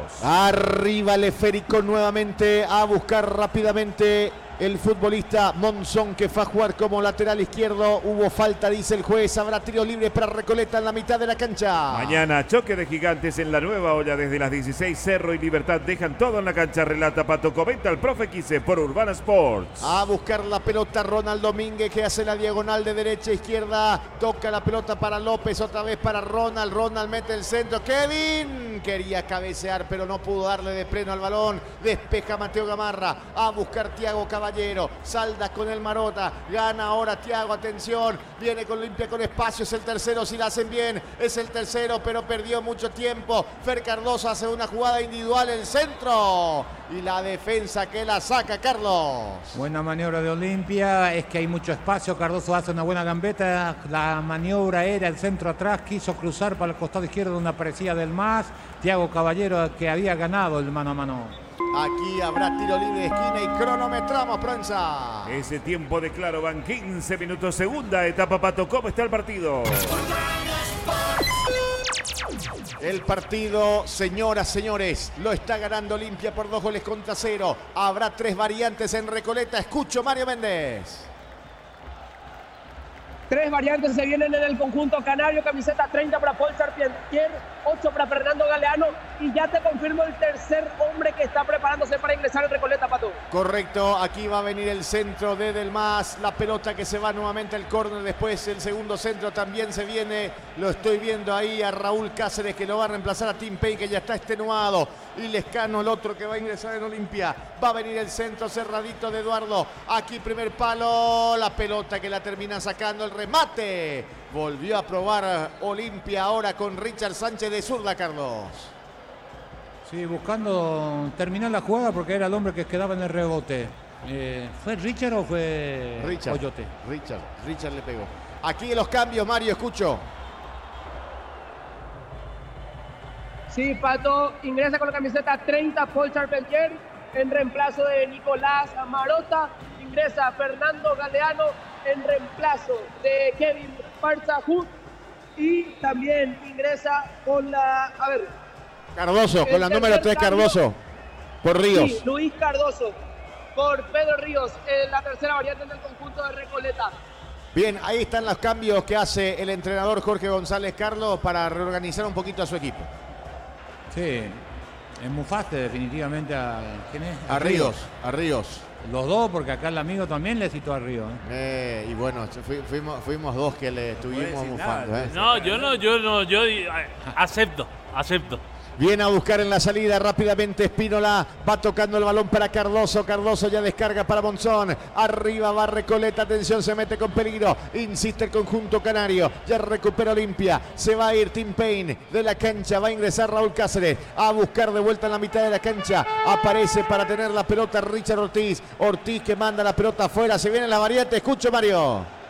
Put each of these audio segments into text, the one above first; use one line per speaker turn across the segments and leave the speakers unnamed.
Arriba el esférico nuevamente a buscar rápidamente el futbolista Monzón, que fue a jugar como lateral izquierdo. Hubo falta, dice el juez. Habrá tiro libre para Recoleta en la mitad de la cancha.
Mañana choque de gigantes en la nueva olla desde las 16. Cerro y Libertad dejan todo en la cancha. Relata Pato. Comenta el profe Quise por Urbana Sports.
A buscar la pelota Ronald Domínguez, que hace la diagonal de derecha a izquierda. Toca la pelota para López, otra vez para Ronald. Ronald mete el centro. Kevin quería cabecear, pero no pudo darle de pleno al balón. Despeja Mateo Gamarra. A buscar Thiago Caballero. Salda con el Marota. Gana ahora Thiago. Atención. Viene con Olimpia con espacio. Es el tercero. Si la hacen bien, es el tercero, pero perdió mucho tiempo. Fer Cardoso hace una jugada individual. El centro. Y la defensa que la saca, Carlos.
Buena maniobra de Olimpia. Es que hay mucho espacio. Cardoso hace una buena gambeta. La maniobra era el centro atrás. Quiso cruzar para el costado izquierdo. Una parecida del MAS. Thiago Caballero, que había ganado el mano a mano.
Aquí habrá tiro libre de esquina y cronometramos, Prensa.
Ese tiempo de claro van 15 minutos. Segunda etapa, Pato. ¿Cómo está el partido?
El partido, señoras, señores, lo está ganando Olimpia por 2-0. Habrá 3 variantes en Recoleta. Escucho, Mario Méndez.
3 variantes se vienen en el conjunto canario. Camiseta 30 para Paul Charpentier, 8 para Fernando Galeano. Y ya te confirmo el tercer hombre que está preparándose para ingresar en Recoleta, Pato.
Correcto, aquí va a venir el centro de Del Mas. La pelota que se va nuevamente al córner. Después el segundo centro también se viene. Lo estoy viendo ahí a Raúl Cáceres, que lo va a reemplazar a Tim Payne, que ya está extenuado. Y Lescano, el otro que va a ingresar en Olimpia. Va a venir el centro cerradito de Eduardo. Aquí primer palo. La pelota que la termina sacando el remate. Volvió a probar Olimpia ahora con Richard Sánchez de zurda, Carlos.
Sí, buscando terminar la jugada porque era el hombre que quedaba en el rebote. ¿Fue Richard o fue
Richard,
Coyote?
Richard le pegó. Aquí los cambios, Mario, escucho.
Sí, Pato, ingresa con la camiseta 30 Paul Charpentier en reemplazo de Nicolás Marota. Ingresa Fernando Galeano en reemplazo de Kevin Parzahut. Y también ingresa con la...
Cardoso, con la número 3, Cardoso. Por Ríos.
Sí, Luis Cardoso. Por Pedro Ríos, la tercera variante del conjunto de Recoleta.
Bien, ahí están los cambios que hace el entrenador Jorge González, Carlos, para reorganizar un poquito a su equipo.
Sí, enmufaste definitivamente a... ¿Quién es?
A Ríos.
Los dos, porque acá el amigo también le citó a Ríos.
Y bueno, fuimos dos que le estuvimos mufando.
No, yo acepto.
Viene a buscar en la salida rápidamente Espínola. Va tocando el balón para Cardoso. Cardoso ya descarga para Monzón. Arriba va Recoleta. Atención, se mete con peligro. Insiste el conjunto canario. Ya recupera Olimpia. Se va a ir Tim Payne de la cancha. Va a ingresar Raúl Cáceres. A buscar de vuelta en la mitad de la cancha. Aparece para tener la pelota Richard Ortiz. Ortiz que manda la pelota afuera. Se viene la variante. Escucho, Mario.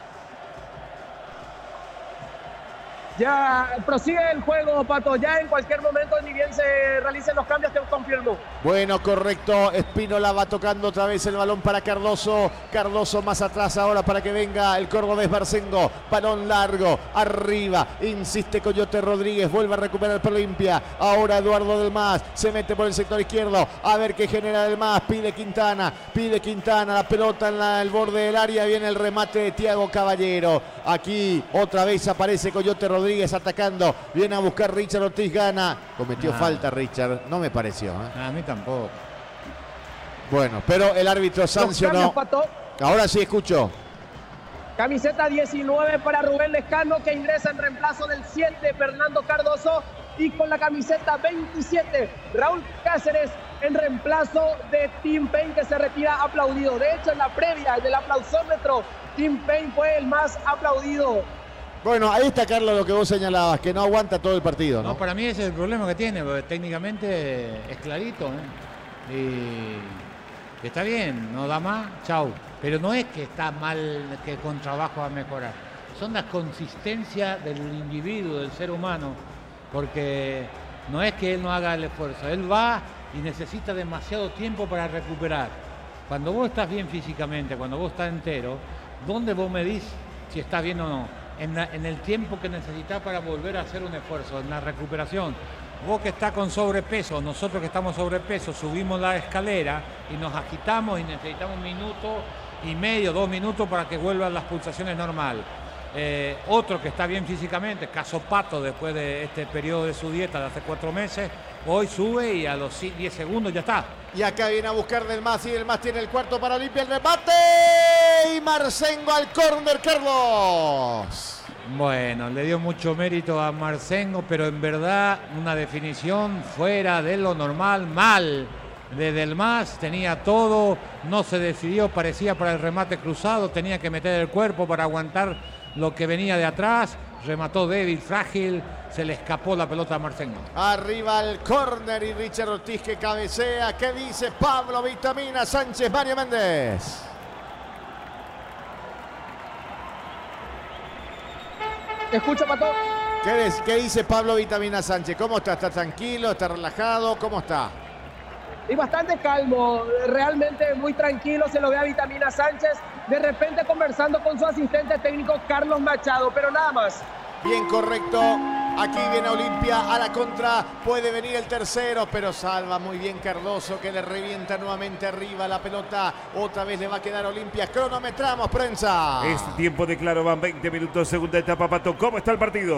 Ya prosigue el juego, Pato. Ya en cualquier momento, ni bien se realicen los cambios, te confirmo.
Bueno, correcto. Espínola va tocando otra vez el balón para Cardoso. Cardoso más atrás ahora para que venga el cordobés Barcengo. Balón largo, arriba. Insiste Coyote Rodríguez. Vuelve a recuperar para Olimpia. Ahora Eduardo Del Mas. Se mete por el sector izquierdo. A ver qué genera Del Mas. Pide Quintana. La pelota en el borde del área. Viene el remate de Thiago Caballero. Aquí otra vez aparece Coyote Rodríguez atacando. Viene a buscar Richard Ortiz. Gana. Cometió falta Richard. No me pareció.
A mí tampoco.
Bueno, pero el árbitro sancionó. Ahora sí escucho.
Camiseta 19 para Rubén Lescano, que ingresa en reemplazo del 7 Fernando Cardoso. Y con la camiseta 27 Raúl Cáceres en reemplazo de Tim Payne, que se retira aplaudido. De hecho, en la previa del aplausómetro, Tim Payne fue el más aplaudido.
Bueno, ahí está, Carlos, lo que vos señalabas, que no aguanta todo el partido, ¿no?
No, para mí ese es el problema que tiene, porque técnicamente es clarito, Y está bien, no da más, chau. Pero no es que está mal, que con trabajo va a mejorar. Son las consistencias del individuo, del ser humano, porque no es que él no haga el esfuerzo, él va y necesita demasiado tiempo para recuperar. Cuando vos estás bien físicamente, cuando vos estás entero, ¿dónde vos medís si estás bien o no? En el tiempo que necesitas para volver a hacer un esfuerzo, en la recuperación. Vos que estás con sobrepeso, nosotros que estamos sobrepeso, subimos la escalera y nos agitamos y necesitamos 1 minuto y medio, 2 minutos para que vuelvan las pulsaciones normal. Otro que está bien físicamente, caso Pato, después de este periodo de su dieta de hace 4 meses, hoy sube y a los 10 segundos ya está.
Y acá viene a buscar Del Mas y Del Mas tiene el cuarto para Olimpia, el remate y Marcengo al córner, Carlos.
Bueno, le dio mucho mérito a Marcengo, pero en verdad una definición fuera de lo normal, mal de Del Mas, tenía todo, no se decidió, parecía para el remate cruzado, tenía que meter el cuerpo para aguantar lo que venía de atrás, remató débil, frágil, se le escapó la pelota a Marcengo.
Arriba el córner y Richard Ortiz que cabecea. ¿Qué dice Pablo Vitamina Sánchez, Mario Méndez?
Te escucho, Pato.
¿Qué dice Pablo Vitamina Sánchez? ¿Cómo está? ¿Está tranquilo? ¿Está relajado? ¿Cómo está?
Y bastante calmo, realmente muy tranquilo, se lo ve a Vitamina Sánchez, de repente conversando con su asistente técnico Carlos Machado, pero nada más.
Bien, correcto. Aquí viene Olimpia a la contra. Puede venir el tercero, pero salva muy bien Cardoso, que le revienta nuevamente arriba la pelota. Otra vez le va a quedar Olimpia. Cronometramos, prensa.
Este tiempo de claro van 20 minutos, segunda etapa, Pato. ¿Cómo está el partido?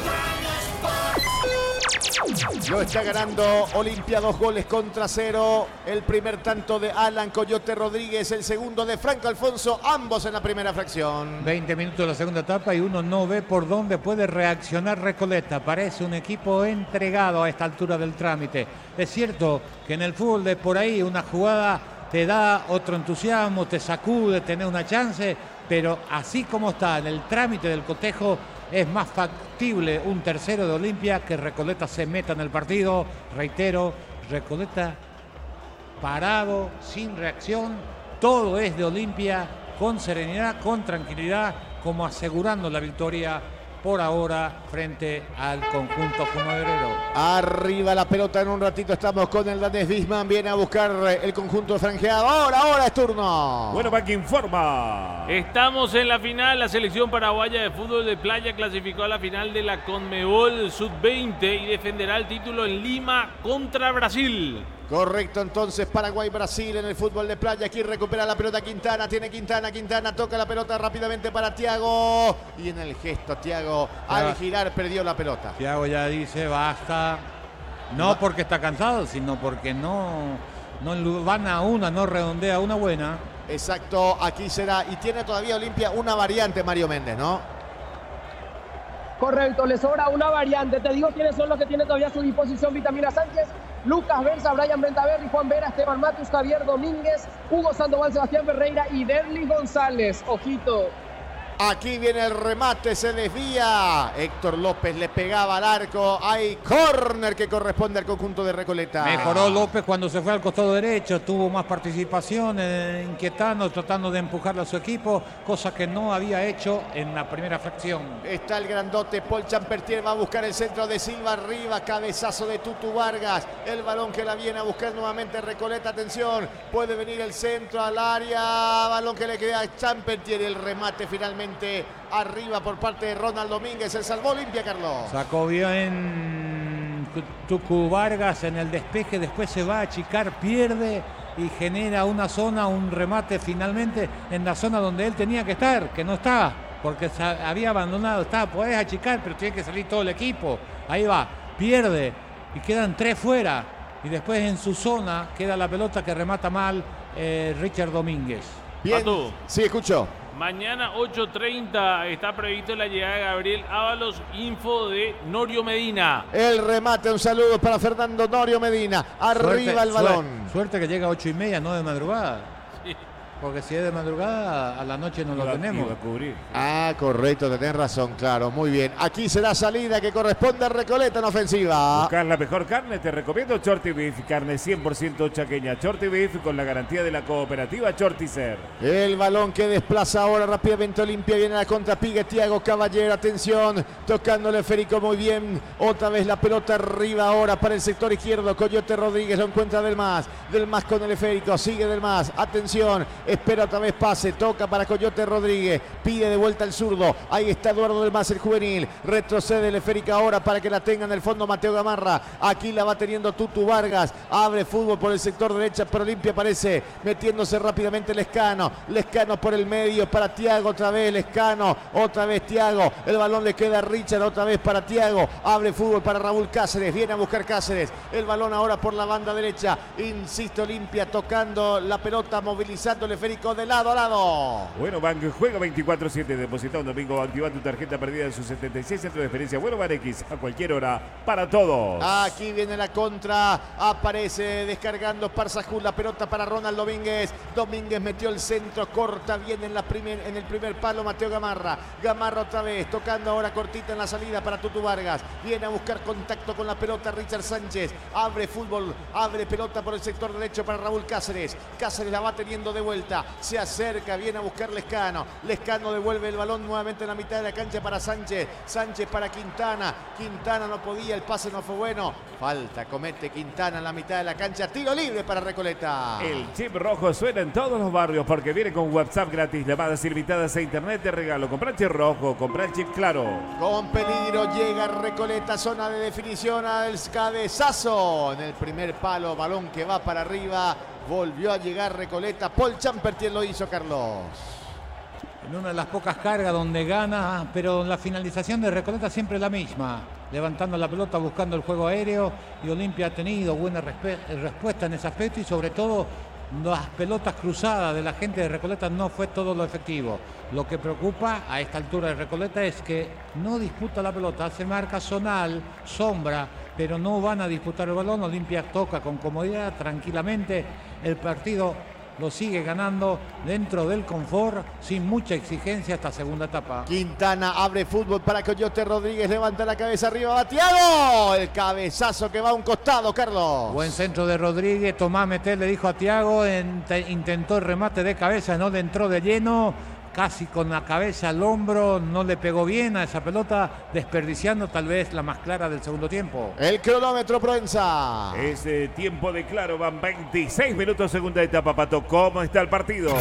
Lo está ganando Olimpia 2-0. El primer tanto de Alan Coyote Rodríguez, el segundo de Franco Alfonso, ambos en la primera fracción.
20 minutos de la segunda etapa y uno no ve por dónde puede reaccionar Recoleta. Parece un equipo entregado a esta altura del trámite. Es cierto que en el fútbol de por ahí una jugada te da otro entusiasmo, te sacude, tenés una chance, pero así como está en el trámite del cotejo, es más factible un tercero de Olimpia que Recoleta se meta en el partido. Reitero, Recoleta parado, sin reacción. Todo es de Olimpia, con serenidad, con tranquilidad, como asegurando la victoria por ahora frente al conjunto fumaderero.
Arriba la pelota, en un ratito estamos con el danés Bisman, viene a buscar el conjunto franjeado. Ahora es turno.
Bueno, Bank informa.
Estamos en la final. La selección paraguaya de fútbol de playa clasificó a la final de la Conmebol Sub-20 y defenderá el título en Lima contra Brasil.
Correcto, entonces Paraguay-Brasil en el fútbol de playa. Aquí recupera la pelota Quintana, tiene Quintana toca la pelota rápidamente para Thiago. Y en el gesto Thiago al girar perdió la pelota.
Thiago ya dice basta, no porque está cansado, sino porque no van a una, no redondea una buena.
Exacto, aquí será. Y tiene todavía Olimpia una variante, Mario Méndez, ¿no?
Correcto, le sobra una variante. Te digo quiénes son los que tiene todavía a su disposición Vitamina Sánchez. Lucas Berza, Brian Bentaverri, Juan Vera, Esteban Matus, Javier Domínguez, Hugo Sandoval, Sebastián Ferreira y Derlis González. Ojito.
Aquí viene el remate, se desvía. Héctor López le pegaba al arco. Hay córner que corresponde al conjunto de Recoleta.
Mejoró López cuando se fue al costado derecho, tuvo más participación, inquietando, tratando de empujarle a su equipo, cosa que no había hecho en la primera fracción.
Está el grandote Paul Champertier, va a buscar el centro de Silva arriba, cabezazo de Tutu Vargas. El balón que la viene a buscar nuevamente Recoleta, atención, puede venir el centro al área, balón que le queda a Champertier, el remate finalmente arriba por parte de Ronald Domínguez. Se salvó Olimpia, Carlos.
Sacó bien Tucu Vargas en el despeje, después se va a achicar, pierde y genera una zona, un remate finalmente en la zona donde él tenía que estar, que no estaba, porque se había abandonado. Podés achicar, pero tiene que salir todo el equipo. Ahí va, pierde y quedan 3 fuera. Y después en su zona queda la pelota que remata mal Richard Domínguez.
Bien,
Pato.
sí, escucho.
Mañana 8:30 está previsto la llegada de Gabriel Ábalos, info de Norio Medina.
El remate, un saludo para Fernando Norio Medina. Arriba el balón.
Suerte que llega a 8:30, no de madrugada.
Sí.
Porque si es de madrugada, a la noche no lo tenemos.
Iba a cubrir.
Ah, correcto, tenés razón, claro, muy bien. Aquí será salida que corresponde a Recoleta en ofensiva.
Buscar la mejor carne, te recomiendo Shorty Beef, carne 100% chaqueña. Shorty Beef con la garantía de la cooperativa Shorticer.
El balón que desplaza ahora rápidamente Olimpia, viene a la contra, Pigue Thiago Caballero, atención, tocándole Férico muy bien. Otra vez la pelota arriba ahora para el sector izquierdo, Coyote Rodríguez lo encuentra Del Mas con el esférico, sigue Del Mas, atención. espera otra vez pase, toca para Coyote Rodríguez, pide de vuelta el zurdo, ahí está Eduardo del Mas, el juvenil, retrocede el esférica ahora para que la tenga en el fondo Mateo Gamarra, aquí la va teniendo Tutu Vargas, abre fútbol por el sector derecha, pero Olimpia aparece metiéndose rápidamente Lescano por el medio para Thiago, otra vez Lescano, otra vez Thiago, el balón le queda a Richard, otra vez para Thiago, abre fútbol para Raúl Cáceres, viene a buscar Cáceres, el balón ahora por la banda derecha, insiste Olimpia tocando la pelota, movilizando el esférico de lado a lado.
Bueno, Bank juega 24/7, deposita un domingo, activa tu tarjeta perdida en sus 76 centros de experiencia. Bueno, Ban X, a cualquier hora, para todos.
Aquí viene la contra, aparece descargando Parsajul, la pelota para Ronald Domínguez. Domínguez metió el centro, corta bien en el primer palo Mateo Gamarra. Gamarra otra vez, tocando ahora cortita en la salida para Tutu Vargas. Viene a buscar contacto con la pelota Richard Sánchez. Abre fútbol, abre pelota por el sector derecho para Raúl Cáceres. Cáceres la va teniendo de vuelta, se acerca, viene a buscar Lescano. Lescano devuelve el balón nuevamente en la mitad de la cancha para Sánchez. Sánchez para Quintana. Quintana no podía, el pase no fue bueno. Falta, comete Quintana en la mitad de la cancha. Tiro libre para Recoleta.
El chip rojo suena en todos los barrios porque viene con WhatsApp gratis, llamadas ilimitadas e internet de regalo. Compra el chip rojo, compra el chip claro.
Con peligro llega Recoleta, zona de definición al cabezazo. En el primer palo, balón que va para arriba. Volvió a llegar Recoleta. Paul Champertier lo hizo, Carlos.
En una de las pocas cargas donde gana, pero la finalización de Recoleta siempre es la misma. Levantando la pelota, buscando el juego aéreo, y Olimpia ha tenido buena respuesta en ese aspecto, y sobre todo las pelotas cruzadas de la gente de Recoleta no fue todo lo efectivo. Lo que preocupa a esta altura de Recoleta es que no disputa la pelota, hace marca zonal, sombra, pero no van a disputar el balón. Olimpia toca con comodidad, tranquilamente, el partido lo sigue ganando dentro del confort, sin mucha exigencia esta segunda etapa.
Quintana abre fútbol para Coyote Rodríguez, levanta la cabeza arriba, va Thiago, el cabezazo que va a un costado, Carlos.
Buen centro de Rodríguez, Tomás Metel le dijo a Thiago, intentó el remate de cabeza, no le entró de lleno, casi con la cabeza al hombro, no le pegó bien a esa pelota, desperdiciando tal vez la más clara del segundo tiempo.
El cronómetro, Proenza.
Ese tiempo de claro, van 26 minutos, segunda etapa, Pato. ¿Cómo está el partido?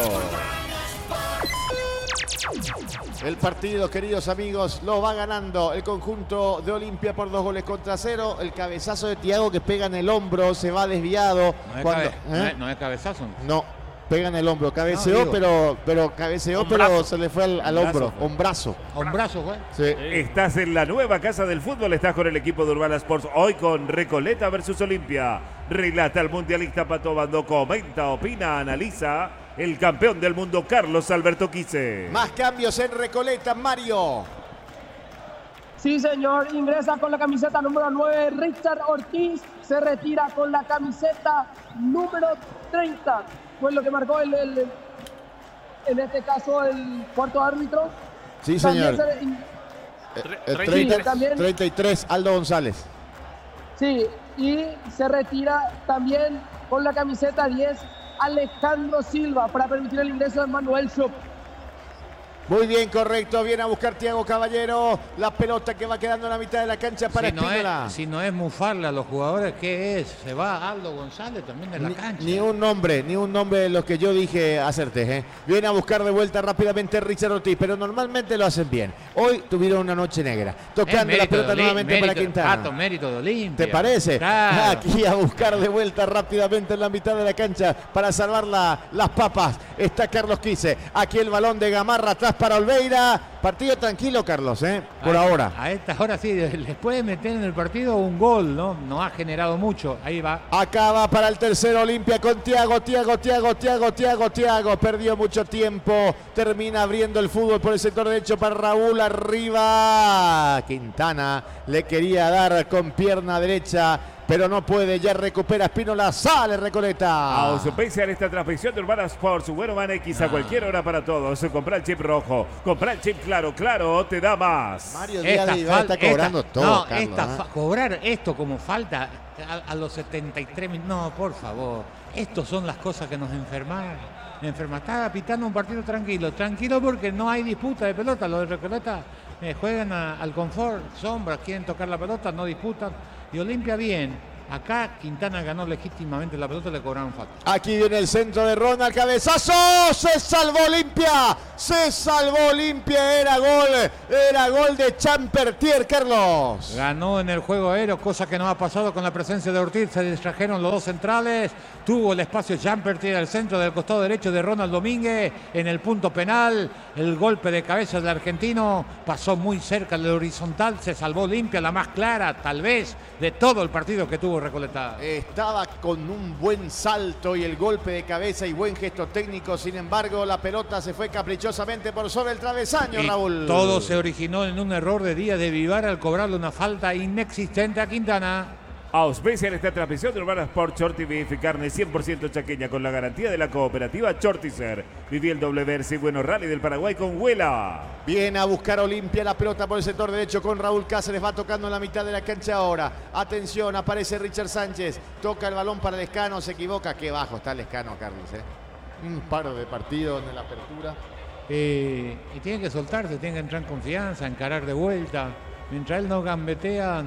El partido, queridos amigos, lo va ganando el conjunto de Olimpia por 2-0. El cabezazo de Thiago que pega en el hombro, se va desviado.
No es cabezazo.
No, pega en el hombro, cabeceó, pero cabeceó, pero se le fue al hombro, hombrazo.
Hombrazo, güey.
Sí.
Estás en la nueva casa del fútbol, estás con el equipo de Urbana Sports, hoy con Recoleta versus Olimpia. Relata el mundialista Pato Bando, comenta, opina, analiza el campeón del mundo Carlos Alberto Quise.
Más cambios en Recoleta, Mario.
Sí, señor, ingresa con la camiseta número 9 Richard Ortiz, se retira con la camiseta número 30. Fue lo que marcó en este caso el cuarto árbitro.
Sí, señor. 33, Aldo González.
Sí, y se retira también con la camiseta 10 Alejandro Silva para permitir el ingreso de Manuel Schupp.
Muy bien, correcto. Viene a buscar Thiago Caballero. La pelota que va quedando en la mitad de la cancha para Espínola.
Si no es mufarla a los jugadores, ¿qué es? Se va Aldo González también de la cancha.
Ni un nombre de los que yo dije acerté. Viene a buscar de vuelta rápidamente Richard Ortiz, pero normalmente lo hacen bien. Hoy tuvieron una noche negra. Tocando la pelota nuevamente para Quintana.
Mérito de Olimpia.
¿Te parece?
Claro.
Aquí a buscar de vuelta rápidamente en la mitad de la cancha para salvar las papas. Está Carlos Quise. Aquí el balón de Gamarra atrás para Olveira. Partido tranquilo, Carlos, por ahora.
A esta hora sí, les puede meter en el partido un gol, ¿no? No ha generado mucho. Ahí va.
Acá va para el tercero Olimpia con Thiago. Perdió mucho tiempo. Termina abriendo el fútbol por el sector derecho para Raúl. Arriba. Quintana le quería dar con pierna derecha, pero no puede, ya recupera Espínola, sale Recoleta.
Auspician esta transmisión de Urbana Sports, bueno, Ban X, a cualquier hora para todos. Compra el chip rojo, compra el chip claro, te da más.
Mario Díaz está cobrando todo, Carlos.
Cobrar esto como falta a los 73 minutos, no, por favor. Estas son las cosas que nos enferman. Está pitando un partido tranquilo porque no hay disputa de pelota. Los de Recoleta juegan al confort, sombra, quieren tocar la pelota, no disputan. Y Olimpia bien, Acá Quintana ganó legítimamente la pelota y le cobraron falta.
Aquí viene el centro de Ronald, cabezazo, se salvó Olimpia, era gol de Champertier, Carlos.
Ganó en el juego aéreo, cosa que no ha pasado con la presencia de Ortiz, se distrajeron los dos centrales, tuvo el espacio Champertier al centro del costado derecho de Ronald Domínguez, en el punto penal, el golpe de cabeza del argentino, pasó muy cerca del horizontal, se salvó Olimpia, la más clara tal vez de todo el partido que tuvo Recoleta.
Estaba con un buen salto y el golpe de cabeza y buen gesto técnico, sin embargo la pelota se fue caprichosamente por sobre el travesaño,
Y
Raúl.
todo se originó en un error de Díaz de Vivar al cobrarle una falta inexistente a Quintana.
Auspician esta transmisión de Urbana Sport Shorty Beef, carne 100% chaqueña con la garantía de la cooperativa Shortizer. Viví el WRC Bueno Rally del Paraguay con Huela.
Viene a buscar Olimpia la pelota por el sector derecho con Raúl Cáceres, va tocando en la mitad de la cancha ahora. Atención, aparece Richard Sánchez, toca el balón para Lescano, se equivoca. Qué bajo está Lescano, Carlos. Un par de partidos en la apertura.
Y tiene que soltarse, tiene que entrar en confianza, encarar de vuelta. Mientras él no gambetea,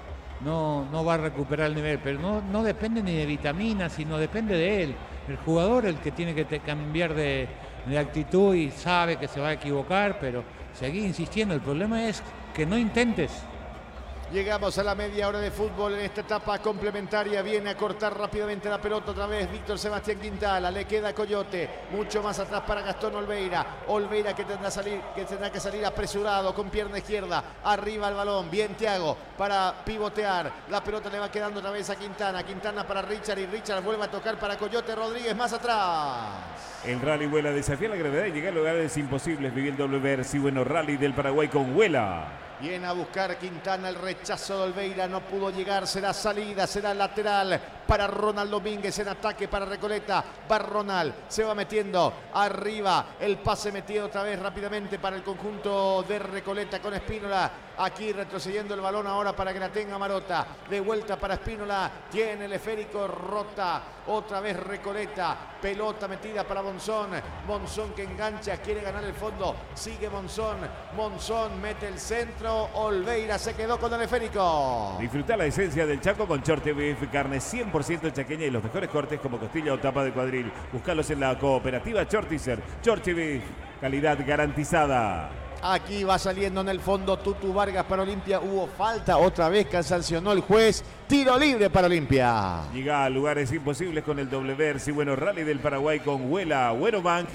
no va a recuperar el nivel, pero no depende ni de vitaminas, sino depende de él. El jugador el que tiene que cambiar de actitud y sabe que se va a equivocar, pero seguir insistiendo. El problema es que no intentes.
Llegamos a la media hora de fútbol en esta etapa complementaria. Viene a cortar rápidamente la pelota otra vez Víctor Sebastián Quintana. Le queda Coyote. Mucho más atrás para Gastón Olveira. Olveira que tendrá que salir apresurado con pierna izquierda. Arriba el balón. Bien Thiago para pivotear. La pelota le va quedando otra vez a Quintana. Quintana para Richard y Richard vuelve a tocar para Coyote Rodríguez más atrás.
El rally Huela desafía la gravedad y llega a lugares imposibles. Viví el WRC Bueno Rally del Paraguay con Huela.
Viene a buscar Quintana, el rechazo de Olveira, no pudo llegar, será salida, será lateral para Ronald Domínguez, en ataque para Recoleta, va Ronald, se va metiendo arriba, el pase metido otra vez rápidamente para el conjunto de Recoleta con Espínola, aquí retrocediendo el balón ahora para que la tenga Marota, de vuelta para Espínola, tiene el esférico, rota, otra vez Recoleta, pelota metida para Monzón, Monzón que engancha, quiere ganar el fondo, sigue Monzón, Monzón mete el centro, Olveira se quedó con el esférico.
Disfruta la esencia del Chaco con Shorty Beef, carne 100% chaqueña y los mejores cortes como costilla o tapa de cuadril. Búscalos en la cooperativa Shortizer. Shorty Beef, calidad garantizada.
Aquí va saliendo en el fondo Tutu Vargas para Olimpia. Hubo falta otra vez que sancionó el juez. Tiro libre para Olimpia.
Llega a lugares imposibles con el WRC Bueno Rally del Paraguay con Huela. Bank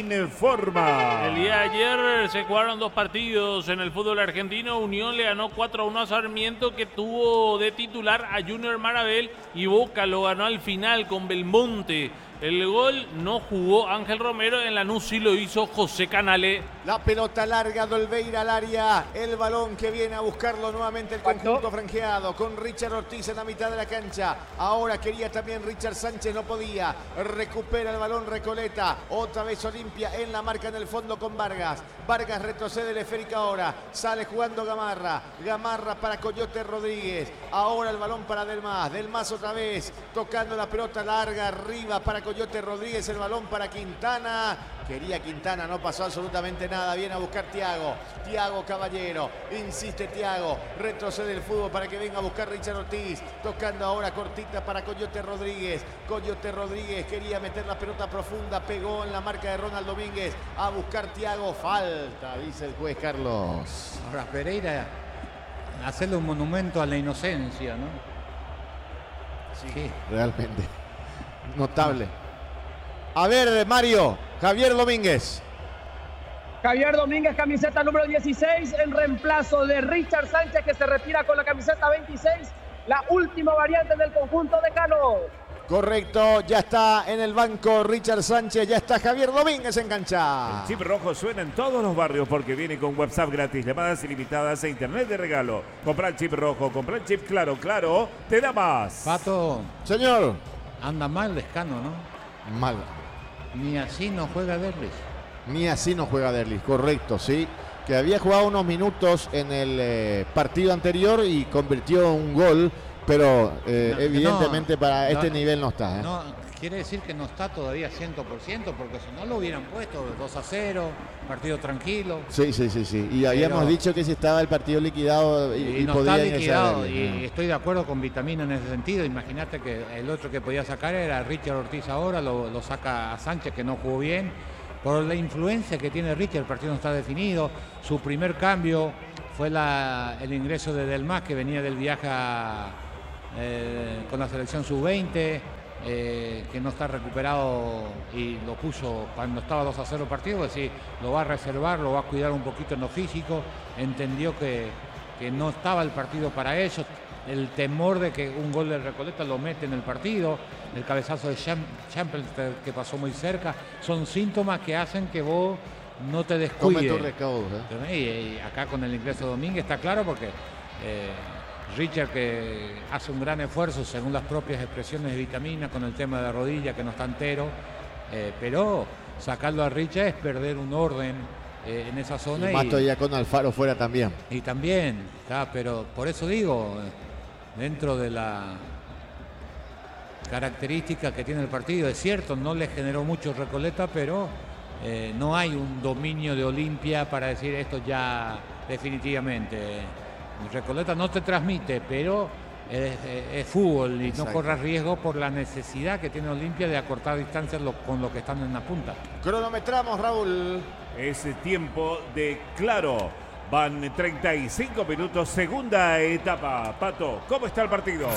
informa.
El día de ayer se jugaron dos partidos en el fútbol argentino. Unión le ganó 4-1 a Sarmiento, que tuvo de titular a Junior Marabel, y Boca lo ganó al final con Belmonte. El gol no jugó Ángel Romero, en Lanús sí lo hizo José Canale.
La pelota larga de Olveira al área, el balón que viene a buscarlo nuevamente el conjunto franjeado con Richard Ortiz en la mitad de la cancha. Ahora quería también Richard Sánchez, no podía. Recupera el balón Recoleta, otra vez Olimpia en la marca en el fondo con Vargas. Vargas retrocede el esférico ahora, sale jugando Gamarra. Gamarra para Coyote Rodríguez. Ahora el balón para Delmas. Delmas otra vez tocando la pelota larga arriba para Coyote Rodríguez, el balón para Quintana. Quería Quintana, no pasó absolutamente nada. Viene a buscar Thiago. Thiago Caballero. Insiste Thiago. Retrocede el fútbol para que venga a buscar Richard Ortiz. Tocando ahora cortita para Coyote Rodríguez. Coyote Rodríguez quería meter la pelota profunda. Pegó en la marca de Ronald Domínguez. A buscar Thiago. Falta, dice el juez Carlos.
Ahora Pereira, hacerle un monumento a la inocencia, ¿no?
Sí, realmente. Notable. A ver, Mario, Javier Domínguez.
Javier Domínguez, camiseta número 16, en reemplazo de Richard Sánchez, que se retira con la camiseta 26. La última variante del conjunto de Cano.
Correcto, ya está en el banco Richard Sánchez, ya está Javier Domínguez en cancha.
El chip rojo suena en todos los barrios porque viene con WhatsApp gratis, llamadas ilimitadas e internet de regalo. Compra el chip rojo, compra el chip Claro, Claro, te da más.
Pato,
Señor.
anda mal Lescano, ¿no?
Mal.
Ni así no juega Derlis.
Ni así no juega Derlis, correcto, sí. Que había jugado unos minutos en el partido anterior y convirtió un gol, pero evidentemente para este nivel no está.
No, quiere decir que no está todavía 100%, porque si no lo hubieran puesto 2-0, partido tranquilo.
Sí. Y habíamos dicho que si estaba el partido liquidado y
no
podía
está liquidado.
ingresar.
Y estoy de acuerdo con Vitamina en ese sentido. Imagínate que el otro que podía sacar era Richard Ortiz ahora, lo saca a Sánchez, que no jugó bien. Por la influencia que tiene Richard, el partido no está definido. Su primer cambio fue el ingreso de Delmas, que venía del viaje con la selección sub-20. Que no está recuperado y lo puso cuando estaba 2-0 el partido, es decir, lo va a reservar, lo va a cuidar un poquito en lo físico, entendió que no estaba el partido para ellos, el temor de que un gol de Recoleta lo mete en el partido, el cabezazo de Champions que pasó muy cerca, son síntomas que hacen que vos no te descuides.
Come tu recaudo,
Y acá con el ingreso de Domínguez está claro porque Richard, que hace un gran esfuerzo según las propias expresiones de Vitamina con el tema de la rodilla que no está entero, pero sacarlo a Richard es perder un orden en esa zona.
Y Mato ya con Alfaro fuera también.
Y también, pero por eso digo, dentro de la característica que tiene el partido, es cierto, no le generó mucho Recoleta, pero no hay un dominio de Olimpia para decir esto ya definitivamente. Recoleta no te transmite, pero es fútbol y
Exacto.
No corras riesgo por la necesidad que tiene Olimpia de acortar distancias con los que están en la punta.
Cronometramos, Raúl.
Es tiempo de Claro. Van 35 minutos, segunda etapa. Pato, ¿cómo está el partido?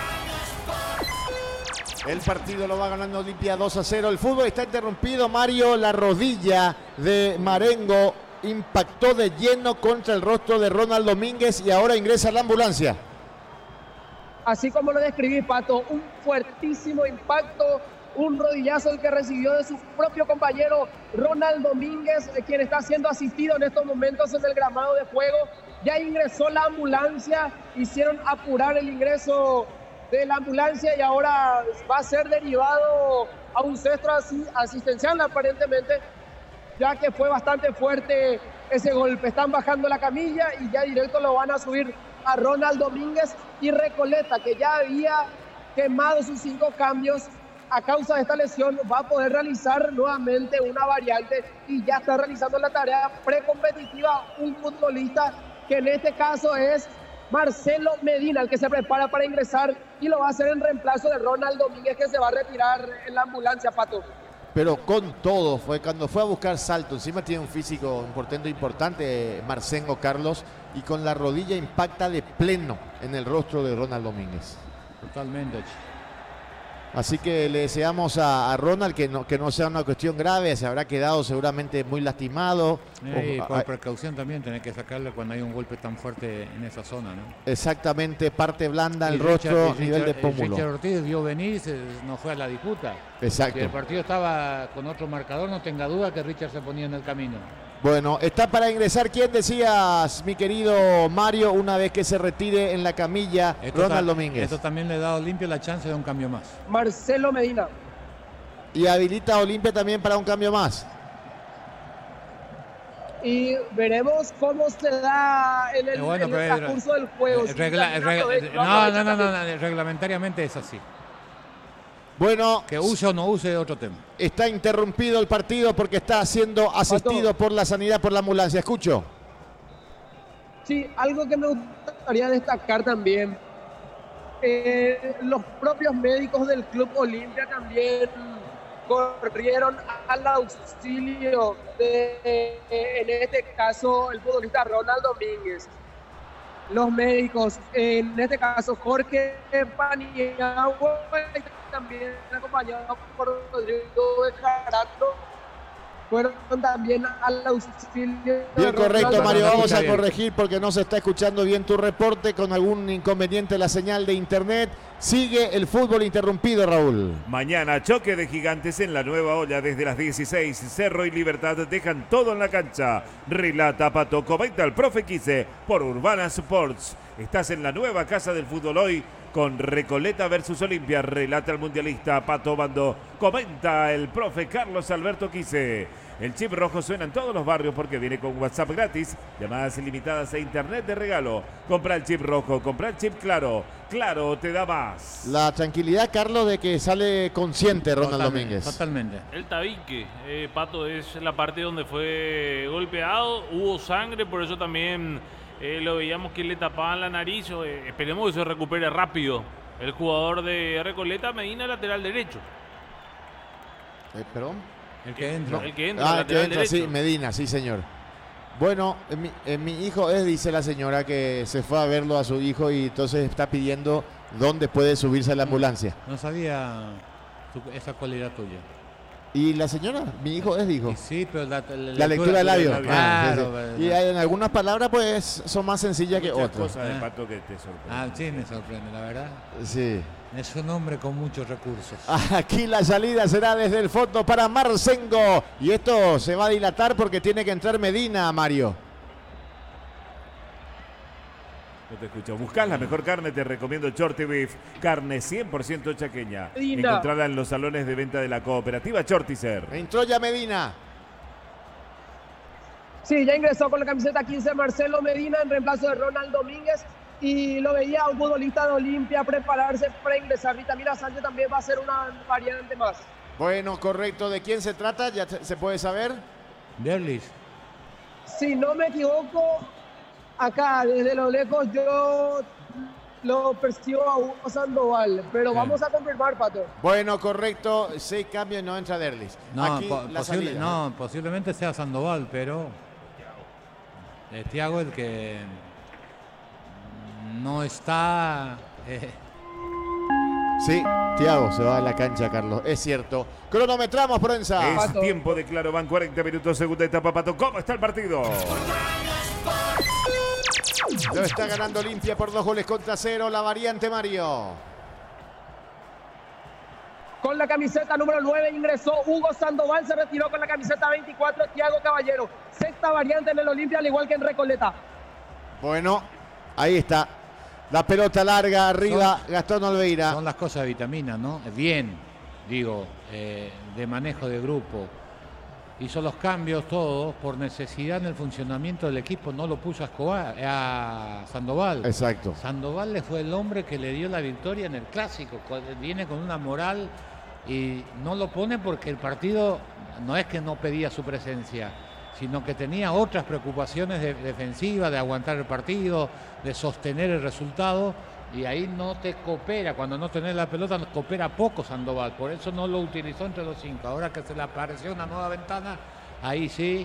El partido lo va ganando Olimpia 2-0. El fútbol está interrumpido, Mario. La rodilla de Marengo impactó de lleno contra el rostro de Ronald Domínguez y ahora ingresa a la ambulancia.
Así como lo describí, Pato, un fuertísimo impacto, un rodillazo el que recibió de su propio compañero Ronald Domínguez, quien está siendo asistido en estos momentos en el gramado de juego. Ya ingresó la ambulancia, hicieron apurar el ingreso de la ambulancia y ahora va a ser derivado a un centro asistencial aparentemente, ya que fue bastante fuerte ese golpe. Están bajando la camilla y ya directo lo van a subir a Ronald Domínguez. Y Recoleta, que ya había quemado sus 5 cambios a causa de esta lesión, va a poder realizar nuevamente una variante y ya está realizando la tarea precompetitiva un futbolista que en este caso es Marcelo Medina, el que se prepara para ingresar y lo va a hacer en reemplazo de Ronald Domínguez, que se va a retirar en la ambulancia, Pato.
Pero con todo, cuando fue a buscar salto, encima tiene un físico importante Marcengo Carlos, y con la rodilla impacta de pleno en el rostro de Ronald Domínguez.
Totalmente.
Así que le deseamos a Ronald que no sea una cuestión grave, se habrá quedado seguramente muy lastimado.
Por precaución también tenés que sacarle cuando hay un golpe tan fuerte en esa zona, ¿no?
Exactamente, parte blanda el rostro, nivel de pómulo.
Richard Ortiz vio venir, no fue a la disputa.
Exacto.
Si el partido estaba con otro marcador, no tenga duda que Richard se ponía en el camino.
Bueno, está para ingresar, ¿quién decías, mi querido Mario, una vez que se retire en la camilla Ronald Domínguez?
Esto también le da a Olimpia la chance de un cambio más.
Marcelo Medina.
Y habilita a Olimpia también para un cambio más.
Y veremos cómo se da en el transcurso del juego.
Reglamentariamente es así.
Bueno,
que use o no use otro tema.
Está interrumpido el partido porque está siendo asistido por la sanidad, por la ambulancia. Escucho.
Sí, algo que me gustaría destacar también. Los propios médicos del Club Olimpia también corrieron al auxilio de, en este caso, el futbolista Ronald Domínguez. Los médicos, en este caso Jorge Paniagua, también acompañado por Rodrigo Bejarano, fueron también al auxilio.
Bien, correcto, Mario, vamos a corregir porque no se está escuchando bien tu reporte, con algún inconveniente la señal de internet. Sigue el fútbol interrumpido, Raúl.
Mañana choque de Gigantes en la Nueva Olla desde las 16. Cerro y Libertad dejan todo en la cancha. Relata Pato, comenta el profe Quise por Urbana Sports. Estás en la nueva casa del fútbol hoy con Recoleta versus Olimpia. Relata el mundialista Pato Bando. Comenta el profe Carlos Alberto Quise. El chip rojo suena en todos los barrios porque viene con WhatsApp gratis, llamadas ilimitadas e internet de regalo. Compra el chip rojo, compra el chip claro. Claro te da más.
La tranquilidad, Carlos, de que sale consciente Ronald Domínguez.
Totalmente.
El tabique, Pato, es la parte donde fue golpeado, hubo sangre, por eso también lo veíamos que le tapaban la nariz. Esperemos que se recupere rápido el jugador de Recoleta, Medina, lateral derecho.
¿Perdón?
El que entra,
el que entra,
derecho.
Sí, Medina, sí, señor. Bueno, mi hijo dice la señora que se fue a verlo a su hijo y entonces está pidiendo dónde puede subirse a la ambulancia.
No sabía esa cualidad tuya.
¿Y la señora? Mi hijo dijo.
Sí, pero la
lectura de labios.
Claro.
Sí. Y en algunas palabras pues son más sencillas que otras.
Cosas de Pato que te sorprenden.
Sí, me sorprende, la verdad.
Sí.
Es un hombre con muchos recursos.
Aquí la salida será desde el fondo para Marcengo. Y esto se va a dilatar porque tiene que entrar Medina, Mario.
No te escucho. Buscás la mejor carne, te recomiendo Chorty Beef. Carne 100% chaqueña.
Medina.
Encontrarla en los salones de venta de la cooperativa Chortizer.
Entró ya Medina.
Sí, ya ingresó con la camiseta 15 Marcelo Medina en reemplazo de Ronald Domínguez. Y lo veía un futbolista de Olimpia prepararse para ingresar. Vitamina Sánchez también va a ser una variante más.
Bueno, correcto. ¿De quién se trata? ¿Ya se puede saber?
Derlis.
Si no me equivoco, acá desde lo lejos yo lo percibo a Hugo Sandoval. Pero vamos a confirmar, Pato.
Bueno, correcto. 6 cambios y no entra Derlis.
No,
Aquí la salida.
no, posiblemente sea Sandoval, pero es Thiago el que no está.
Sí, Thiago se va a la cancha, Carlos. Es cierto. Cronometramos, prensa.
Es
Pato.
tiempo de claro, van 40 minutos, segunda etapa, Pato. ¿Cómo está el partido?
Lo está ganando Olimpia por 2-0. La variante, Mario.
Con la camiseta número 9 ingresó Hugo Sandoval, se retiró con la camiseta 24 Thiago Caballero. Sexta variante en el Olimpia, al igual que en Recoleta.
Bueno, ahí está. La pelota larga arriba, Gastón Olveira.
Son las cosas de Vitamina, ¿no? Bien, digo, de manejo de grupo. Hizo los cambios todos por necesidad en el funcionamiento del equipo. No lo puso a Escobar, a Sandoval.
Exacto.
Sandoval le fue el hombre que le dio la victoria en el Clásico. Viene con una moral y no lo pone porque el partido no es que no pedía su presencia, sino que tenía otras preocupaciones defensivas, de aguantar el partido, de sostener el resultado, y ahí no te coopera. Cuando no tenés la pelota, nos coopera poco Sandoval, por eso no lo utilizó entre los 5. Ahora que se le apareció una nueva ventana, ahí sí,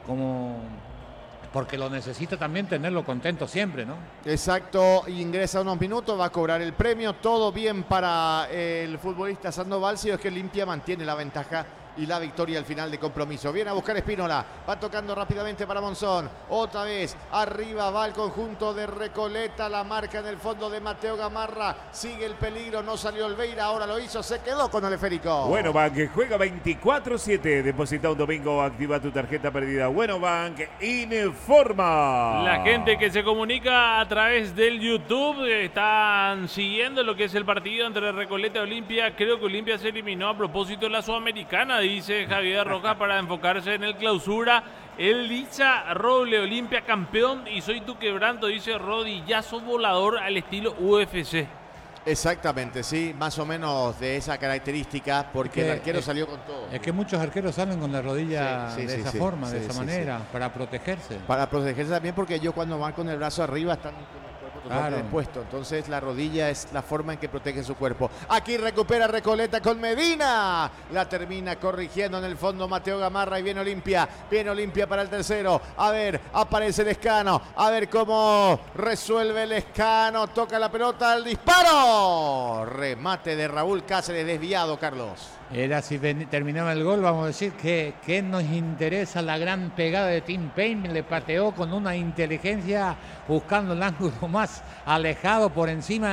porque lo necesita también tenerlo contento siempre, ¿no?
Exacto, ingresa unos minutos, va a cobrar el premio. Todo bien para el futbolista Sandoval, si es que Olimpia mantiene la ventaja y la victoria al final de compromiso. Viene a buscar Espínola, va tocando rápidamente para Monzón. Otra vez, arriba va el conjunto de Recoleta, la marca en el fondo de Mateo Gamarra. Sigue el peligro, no salió Olveira, ahora lo hizo, se quedó con el esférico.
Bueno Bank juega 24/7. Deposita un domingo, activa tu tarjeta perdida. Bueno Bank informa.
La gente que se comunica a través del YouTube están siguiendo lo que es el partido entre Recoleta y Olimpia. Creo que Olimpia se eliminó a propósito de la Sudamericana, dice Javier Rojas, para enfocarse en el clausura. Elisa Roble, Olimpia campeón y soy tu quebranto, dice rodillazo volador al estilo UFC.
Exactamente, sí, más o menos de esa característica, porque el arquero salió con todo.
Es que muchos arqueros salen con la rodilla de esa forma, de esa manera, para protegerse.
Para protegerse también, porque ellos cuando van con el brazo arriba están con el cuerpo totalmente expuesto. Entonces la rodilla es la forma en que protege su cuerpo. Aquí recupera Recoleta con Medina. La termina corrigiendo en el fondo Mateo Gamarra y viene Olimpia. Viene Olimpia para el tercero. A ver, aparece Lescano. A ver cómo resuelve Lescano. Toca la pelota, el disparo. Remate de Raúl Cáceres desviado, Carlos.
Era si terminaba el gol, vamos a decir que nos interesa la gran pegada de Tim Payne. Le pateó con una inteligencia buscando el ángulo más alejado por encima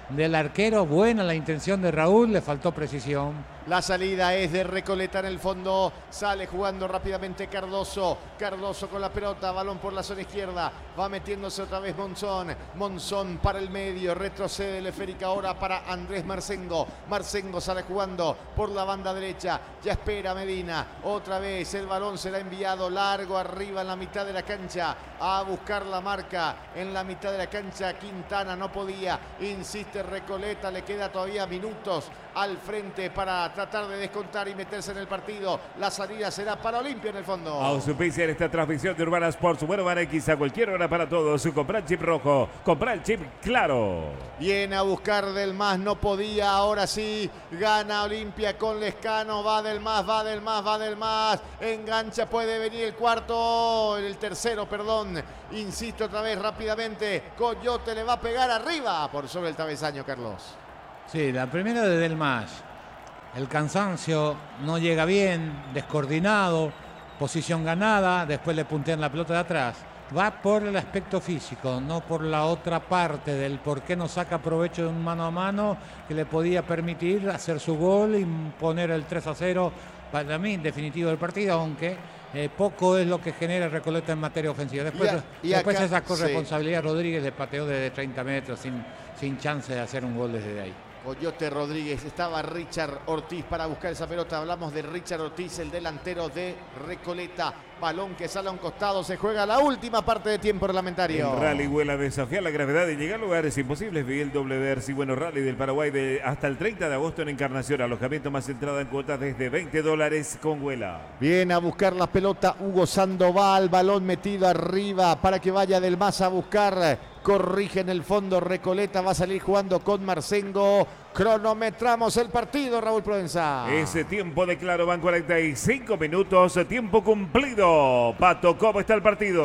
del arquero, buena la intención de Raúl, le faltó precisión.
La salida es de Recoleta en el fondo. Sale jugando rápidamente Cardoso. Cardoso con la pelota. Balón por la zona izquierda. Va metiéndose otra vez Monzón. Monzón para el medio. Retrocede el esférica ahora para Andrés Marcengo. Marcengo sale jugando por la banda derecha. Ya espera Medina. Otra vez el balón será enviado largo arriba en la mitad de la cancha. A buscar la marca en la mitad de la cancha. Quintana no podía. Insiste Recoleta. Le queda todavía minutos al frente para tratar de descontar y meterse en el partido. La salida será para Olimpia en el fondo.
Auspicia en esta transmisión de Urbana Sports. Bueno, van X a cualquier hora para todos. Comprar el chip rojo, comprar el chip claro.
Viene a buscar del más, no podía. Ahora sí, gana Olimpia con Lescano. Va del más, va del más, va del más. Engancha, puede venir el cuarto, el tercero, perdón. Insisto otra vez rápidamente. Coyote le va a pegar arriba por sobre el travesaño, Carlos.
Sí, la primera de Del Mas. El cansancio no llega bien, descoordinado, posición ganada, después le puntean la pelota de atrás. Va por el aspecto físico, no por la otra parte del por qué no saca provecho de un mano a mano que le podía permitir hacer su gol y poner el 3-0 para mí definitivo del partido, aunque poco es lo que genera Recoleta en materia ofensiva. Después
acá,
esa corresponsabilidad
sí.
Rodríguez le pateó desde 30 metros sin chance de hacer un gol desde ahí.
Coyote Rodríguez, estaba Richard Ortiz para buscar esa pelota. Hablamos de Richard Ortiz, el delantero de Recoleta. Balón que sale a un costado, se juega la última parte de tiempo reglamentario.
El Rally Vuela desafía la gravedad y llega a lugares imposibles. Vive el WRC Bueno Rally del Paraguay hasta el 30 de agosto en Encarnación. Alojamiento más entrada en cuotas desde $20 con Vuela.
Viene a buscar la pelota Hugo Sandoval. Balón metido arriba para que vaya del más a buscar. Corrige en el fondo Recoleta. Va a salir jugando con Marcengo. Cronometramos el partido, Raúl Provenza.
Ese tiempo de claro van 45 minutos. Tiempo cumplido. Pato, ¿cómo está el partido?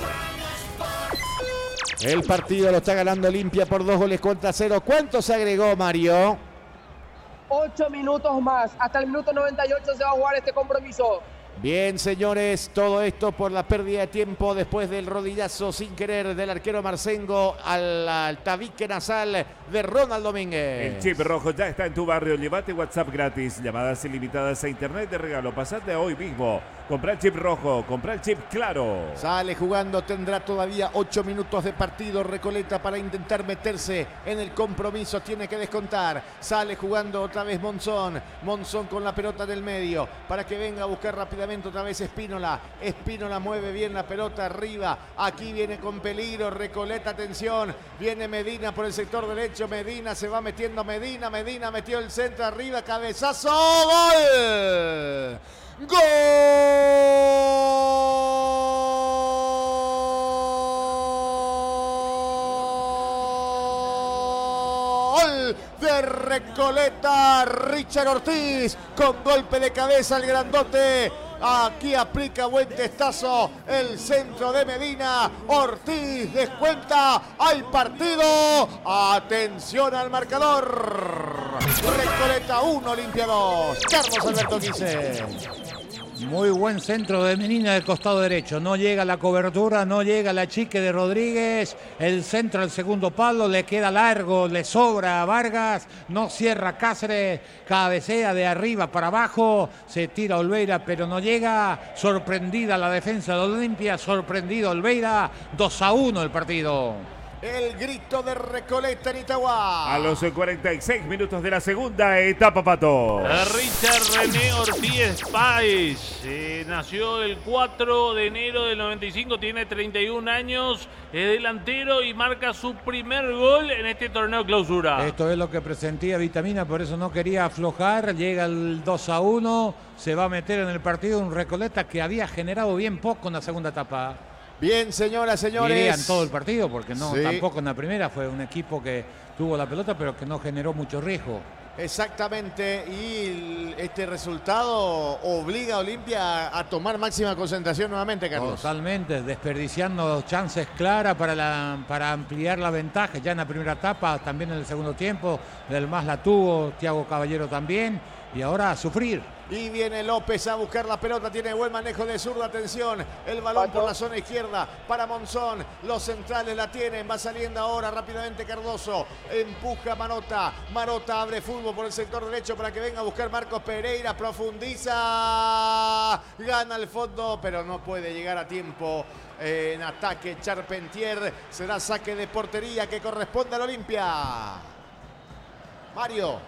El partido lo está ganando Olimpia por 2-0. ¿Cuánto se agregó, Mario?
8 minutos más. Hasta el minuto 98 se va a jugar este compromiso.
Bien, señores, todo esto por la pérdida de tiempo después del rodillazo sin querer del arquero Marcengo al tabique nasal de Ronald Domínguez.
El chip rojo ya está en tu barrio. Llévate WhatsApp gratis, llamadas ilimitadas a internet de regalo. Pasate hoy mismo. Comprá el chip rojo, comprá el chip claro.
Sale jugando, tendrá todavía 8 minutos de partido Recoleta para intentar meterse en el compromiso. Tiene que descontar. Sale jugando otra vez Monzón. Monzón con la pelota del medio para que venga a buscar rápidamente otra vez Espínola. Espínola mueve bien la pelota arriba. Aquí viene con peligro Recoleta, atención. Viene Medina por el sector derecho. Medina se va metiendo. Medina metió el centro arriba. Cabezazo. ¡Gol! ¡Gol de Recoleta! Richard Ortiz con golpe de cabeza al grandote. Aquí aplica buen testazo el centro de Medina. Ortiz descuenta. Hay partido. Atención al marcador. Recoleta 1, Olimpia 2. Carlos Alberto Quise.
Muy buen centro de Medina del costado derecho. No llega la cobertura, no llega la chique de Rodríguez. El centro al segundo palo le queda largo, le sobra a Vargas. No cierra Cáceres. Cabecea de arriba para abajo. Se tira Olveira, pero no llega. Sorprendida la defensa de Olimpia. Sorprendido Olveira. 2-1 el partido.
El grito de Recoleta en Itagua.
A los 46 minutos de la segunda etapa, Pato.
Richard René Ortiz Páez nació el 4 de enero del 95, tiene 31 años, es delantero y marca su primer gol en este torneo clausura.
Esto es lo que presentía Vitamina, por eso no quería aflojar. Llega el 2-1, se va a meter en el partido un Recoleta que había generado bien poco en la segunda etapa.
Bien, señoras, señores.
Dirían todo el partido, porque no,
sí.
Tampoco en la primera fue un equipo que tuvo la pelota, pero que no generó mucho riesgo.
Exactamente, y este resultado obliga a Olimpia a tomar máxima concentración nuevamente, Carlos.
Totalmente, desperdiciando chances claras para ampliar la ventaja. Ya en la primera etapa, también en el segundo tiempo, Del Mas la tuvo, Thiago Caballero también, y ahora a sufrir.
Y viene López a buscar la pelota. Tiene buen manejo de zurda. Atención. El balón por la zona izquierda para Monzón. Los centrales la tienen. Va saliendo ahora rápidamente Cardoso. Empuja Marota. Marota abre fútbol por el sector derecho para que venga a buscar Marcos Pereira. Profundiza. Gana el fondo, pero no puede llegar a tiempo. En ataque Charpentier. Será saque de portería que corresponde al Olimpia. Mario.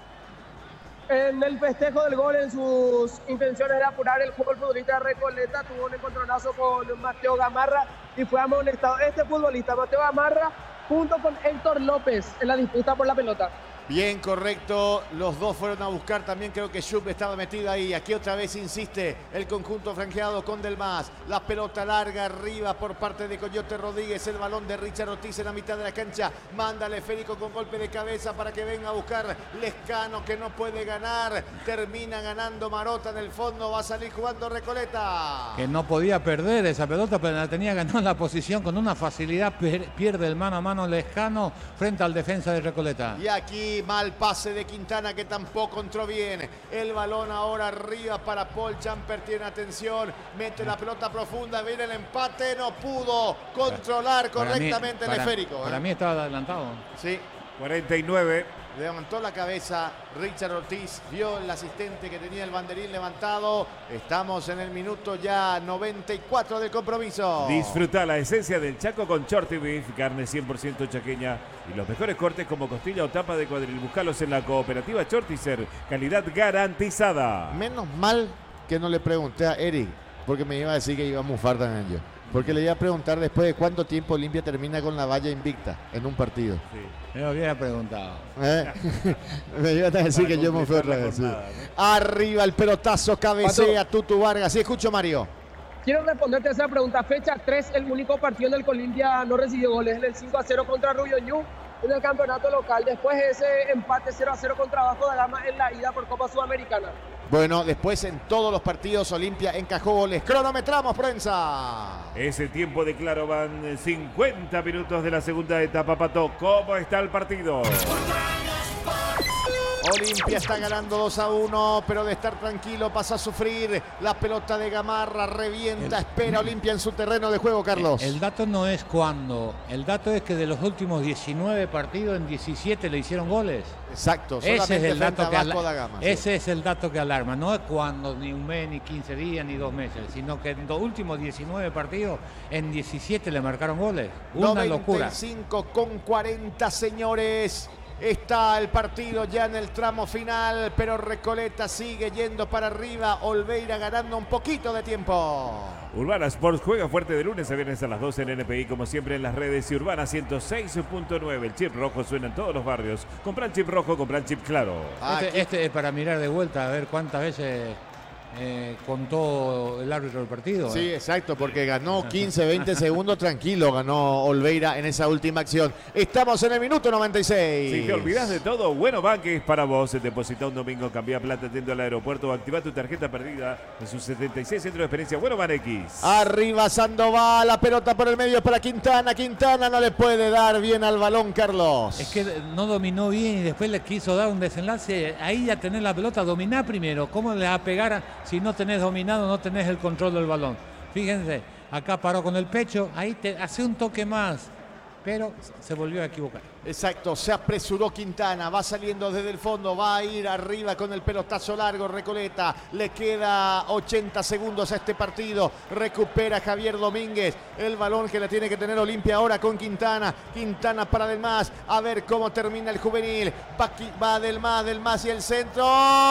En el festejo del gol, en sus intenciones de apurar el juego, el futbolista de Recoleta tuvo un encontronazo con Mateo Gamarra y fue amonestado. Este futbolista, Mateo Gamarra, junto con Héctor López en la disputa por la pelota.
Bien, correcto. Los dos fueron a buscar. También creo que Schupp estaba metido ahí. Aquí otra vez insiste el conjunto franjeado con Delmas. La pelota larga arriba por parte de Coyote Rodríguez. El balón de Richard Ortiz en la mitad de la cancha. Manda al esférico con golpe de cabeza para que venga a buscar Lescano, que no puede ganar. Termina ganando Marota en el fondo. Va a salir jugando Recoleta.
Que no podía perder esa pelota, pero la tenía ganada en la posición con una facilidad. Pierde el mano a mano Lescano frente al defensa de Recoleta.
Y aquí mal pase de Quintana, que tampoco entró bien. El balón ahora arriba para Paul Champer. Tiene atención, mete la pelota profunda, viene el empate, no pudo controlar correctamente el esférico.
Para mí estaba adelantado.
Sí.
49.
Levantó la cabeza Richard Ortiz, vio el asistente que tenía el banderín levantado. Estamos en el minuto ya 94 del compromiso.
Disfruta la esencia del Chaco con Shorty Beef, carne 100% chaqueña y los mejores cortes como costilla o tapa de cuadril. Buscalos en la cooperativa Shortizer, calidad garantizada.
Menos mal que no le pregunté a Eric, porque me iba a decir que iba a mufar también yo. Porque le iba a preguntar después de cuánto tiempo Olimpia termina con la valla invicta en un partido.
Sí.
Me lo había preguntado.
Me iba a decir que yo me fui otra vez. Sí. Arriba el pelotazo, cabecea Tutu Vargas. Sí, escucho, Mario.
Quiero responderte a esa pregunta. Fecha 3, el único partido en el que Olimpia no recibió goles, en el 5-0 contra Rubio Ñu en el campeonato local. Después ese empate 0-0 contra Vasco da Gama en la ida por Copa Sudamericana.
Bueno, después en todos los partidos Olimpia encajó goles. Cronometramos, prensa.
Ese tiempo de claro, van 50 minutos de la segunda etapa, Pato. ¿Cómo está el partido?
Olimpia está ganando 2-1, pero de estar tranquilo pasa a sufrir. La pelota de Gamarra revienta, espera Olimpia en su terreno de juego, Carlos.
El dato no es cuándo, el dato es que de los últimos 19 partidos, en 17 le hicieron goles.
Exacto,
Ese es el dato que
Gama,
ese es el dato que alarma. No es cuando, ni un mes, ni 15 días, ni 2 meses, sino que en los últimos 19 partidos, en 17 le marcaron goles. Una locura.
95-40, señores. Está el partido ya en el tramo final, pero Recoleta sigue yendo para arriba. Olveira ganando un poquito de tiempo.
Urbana Sports juega fuerte de lunes a viernes a las 12 en NPI, como siempre en las redes. Y Urbana 106.9. El chip rojo suena en todos los barrios. Compran chip rojo, compran chip claro.
Este es para mirar de vuelta, a ver cuántas veces contó el árbitro del partido.
Sí, exacto, porque ganó 15, 20 segundos tranquilo, ganó Olveira en esa última acción. Estamos en el minuto 96.
Si te olvidas de todo, Bueno Bank es para vos. Deposita un domingo, cambia plata, atento al aeropuerto o activa tu tarjeta perdida en sus 76 centros de experiencia Bueno Bank X.
Arriba Sandoval, la pelota por el medio para Quintana. Quintana no le puede dar bien al balón, Carlos.
Es que no dominó bien y después le quiso dar un desenlace. Ahí ya tenés la pelota, dominá primero. ¿Cómo le va a pegar? Si no tenés dominado, no tenés el control del balón. Fíjense, acá paró con el pecho, ahí te hace un toque más, pero se volvió a equivocar.
Exacto, se apresuró Quintana, va saliendo desde el fondo, va a ir arriba con el pelotazo largo Recoleta, le queda 80 segundos a este partido, recupera Javier Domínguez, el balón que la tiene que tener Olimpia ahora con Quintana, Quintana para Delmas, a ver cómo termina el juvenil, va Delmas y el centro,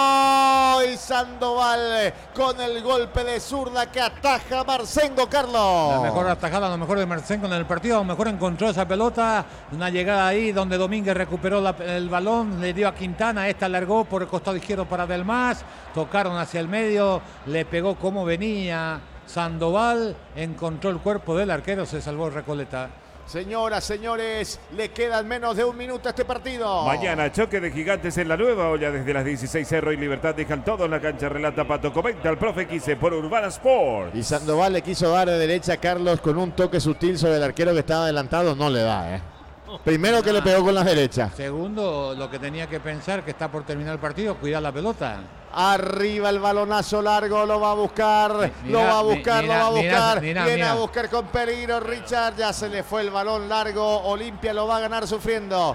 y Sandoval con el golpe de zurda que ataja Marcengo, Carlos.
La mejor atajada, lo mejor de Marcengo en el partido, a lo mejor encontró esa pelota, una llegada ahí donde Domínguez recuperó el balón, le dio a Quintana, esta alargó por el costado izquierdo para Delmas, tocaron hacia el medio, le pegó como venía Sandoval, encontró el cuerpo del arquero, se salvó Recoleta.
Señoras, señores, le quedan menos de un minuto a este partido.
Mañana, choque de gigantes en la nueva olla desde las 16. Cerro y Libertad dejan todo en la cancha. Relata Pato, comenta el profe Quise por Urbana Sport.
Y Sandoval le quiso dar de derecha a Carlos con un toque sutil sobre el arquero que estaba adelantado. No le da, Primero que le pegó con la derecha.
Segundo, lo que tenía que pensar, que está por terminar el partido, cuidar la pelota.
Arriba el balonazo largo, lo va a buscar, lo va a buscar. Viene a buscar con peligro Richard, ya se le fue el balón largo. Olimpia lo va a ganar sufriendo.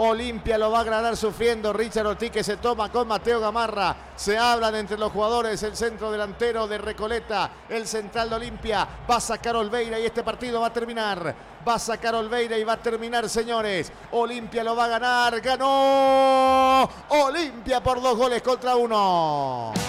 Richard Ortiz, que se toma con Mateo Gamarra. Se hablan entre los jugadores, el centro delantero de Recoleta, el central de Olimpia. Va a sacar Olveira y este partido va a terminar. Señores. Olimpia lo va a ganar. Ganó Olimpia por 2-1.